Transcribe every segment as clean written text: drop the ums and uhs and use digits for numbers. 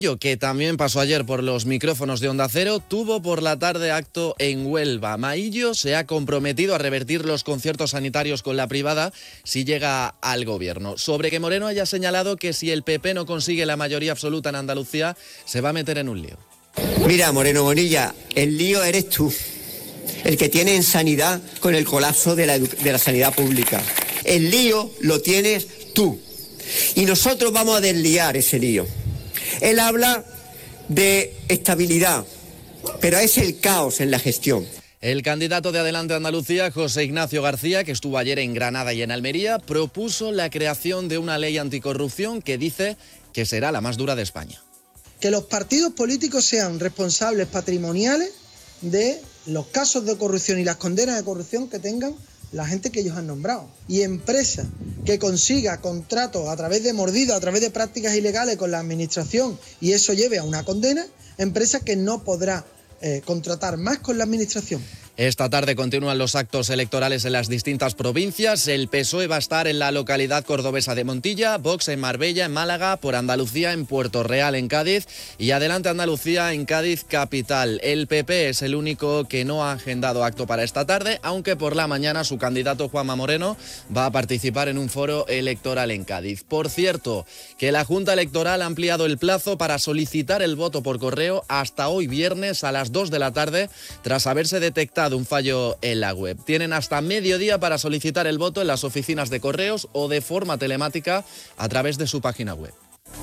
Que también pasó ayer por los micrófonos de Onda Cero, tuvo por la tarde acto en Huelva. Maillo se ha comprometido a revertir los conciertos sanitarios con la privada si llega al gobierno. Sobre que Moreno haya señalado que si el PP no consigue la mayoría absoluta en Andalucía, se va a meter en un lío. Mira, Moreno Bonilla, el lío eres tú, el que tiene en sanidad con el colapso de la sanidad pública. El lío lo tienes tú. Y nosotros vamos a desliar ese lío. Él habla de estabilidad, pero es el caos en la gestión. El candidato de Adelante Andalucía, José Ignacio García, que estuvo ayer en Granada y en Almería, propuso la creación de una ley anticorrupción que dice que será la más dura de España. Que los partidos políticos sean responsables patrimoniales de los casos de corrupción y las condenas de corrupción que tengan la gente que ellos han nombrado. Y empresa que consiga contratos a través de mordidas, a través de prácticas ilegales con la administración y eso lleve a una condena, empresa que no podrá contratar más con la administración. Esta tarde continúan los actos electorales en las distintas provincias. El PSOE va a estar en la localidad cordobesa de Montilla, Vox en Marbella, en Málaga, por Andalucía en Puerto Real, en Cádiz y Adelante Andalucía en Cádiz capital. El PP es el único que no ha agendado acto para esta tarde, aunque por la mañana su candidato Juanma Moreno va a participar en un foro electoral en Cádiz. Por cierto, que la Junta Electoral ha ampliado el plazo para solicitar el voto por correo hasta hoy viernes a las 2 de la tarde, tras haberse detectado un fallo en la web. Tienen hasta mediodía para solicitar el voto en las oficinas de correos o de forma telemática a través de su página web.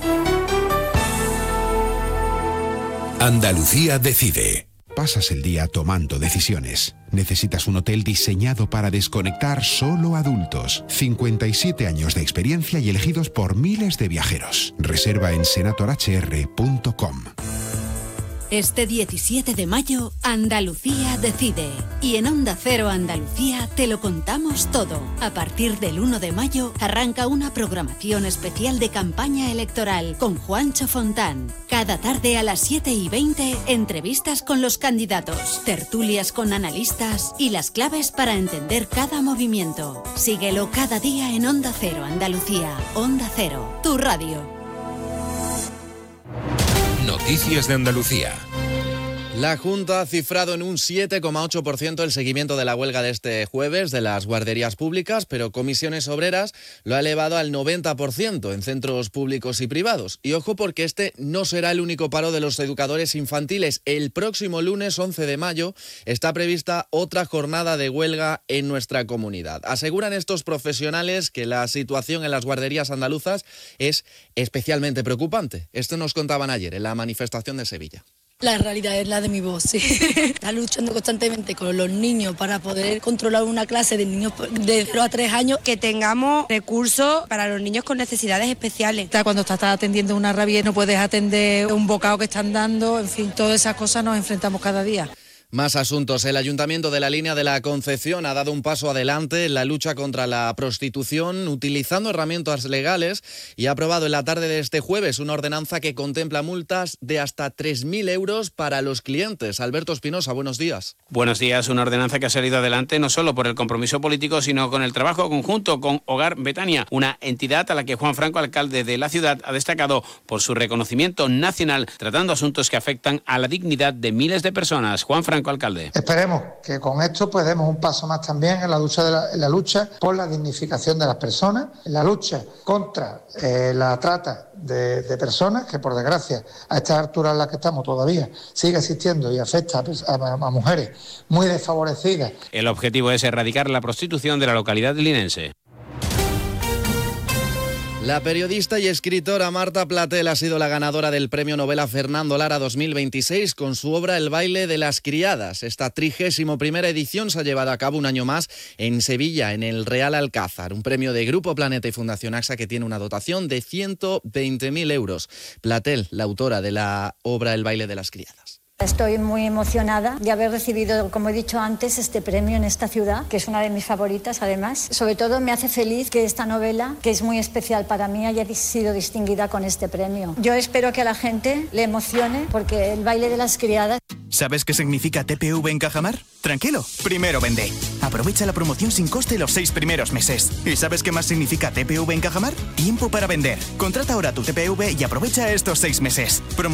Andalucía decide. Pasas el día tomando decisiones. Necesitas un hotel diseñado para desconectar solo adultos. 57 años de experiencia y elegidos por miles de viajeros. Reserva en senatorhr.com. Este 17 de mayo, Andalucía decide. Y en Onda Cero Andalucía te lo contamos todo. A partir del 1 de mayo arranca una programación especial de campaña electoral con Juancho Fontán. Cada tarde a las 7:20, entrevistas con los candidatos, tertulias con analistas y las claves para entender cada movimiento. Síguelo cada día en Onda Cero Andalucía. Onda Cero, tu radio. Noticias de Andalucía. La Junta ha cifrado en un 7,8% el seguimiento de la huelga de este jueves de las guarderías públicas, pero Comisiones Obreras lo ha elevado al 90% en centros públicos y privados. Y ojo, porque este no será el único paro de los educadores infantiles. El próximo lunes 11 de mayo está prevista otra jornada de huelga en nuestra comunidad. Aseguran estos profesionales que la situación en las guarderías andaluzas es especialmente preocupante. Esto nos contaban ayer en la manifestación de Sevilla. La realidad es la de mi voz, sí. Está luchando constantemente con los niños para poder controlar una clase de niños de 0 a 3 años. Que tengamos recursos para los niños con necesidades especiales. Cuando estás atendiendo una rabia no puedes atender un bocado que están dando, en fin, todas esas cosas nos enfrentamos cada día. Más asuntos. El Ayuntamiento de la Línea de la Concepción ha dado un paso adelante en la lucha contra la prostitución utilizando herramientas legales y ha aprobado en la tarde de este jueves una ordenanza que contempla multas de hasta 3.000 euros para los clientes. Alberto Espinosa, buenos días. Buenos días. Una ordenanza que ha salido adelante no solo por el compromiso político, sino con el trabajo conjunto con Hogar Betania, una entidad a la que Juan Franco, alcalde de la ciudad, ha destacado por su reconocimiento nacional tratando asuntos que afectan a la dignidad de miles de personas. Juan Franco, alcalde. Esperemos que con esto pues demos un paso más también en la lucha por la dignificación de las personas, en la lucha contra la trata de personas, que por desgracia a estas alturas en las que estamos todavía sigue existiendo y afecta a mujeres muy desfavorecidas. El objetivo es erradicar la prostitución de la localidad linense. La periodista y escritora Marta Platel ha sido la ganadora del Premio Novela Fernando Lara 2026 con su obra El baile de las criadas. Esta 31ª edición se ha llevado a cabo un año más en Sevilla, en el Real Alcázar, un premio de Grupo Planeta y Fundación AXA que tiene una dotación de 120.000 euros. Platel, la autora de la obra El baile de las criadas. Estoy muy emocionada de haber recibido, como he dicho antes, este premio en esta ciudad, que es una de mis favoritas además. Sobre todo me hace feliz que esta novela, que es muy especial para mí, haya sido distinguida con este premio. Yo espero que a la gente le emocione, porque El baile de las criadas... ¿Sabes qué significa TPV en Cajamar? Tranquilo, primero vende. Aprovecha la promoción sin coste los 6 primeros meses. ¿Y sabes qué más significa TPV en Cajamar? Tiempo para vender. Contrata ahora tu TPV y aprovecha estos 6 meses.